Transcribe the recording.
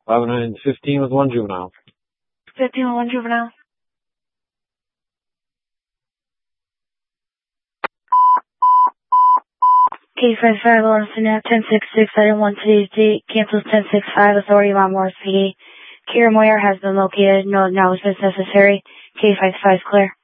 5-9-15 with 1 juvenile. 15 with 1 juvenile. Case 55, Lawrence Synap, 1066, item 1, today's date, cancels 1065, authority Mount Morris PD. Kira Moyer has been located, no acknowledgments necessary. Case 55 is clear.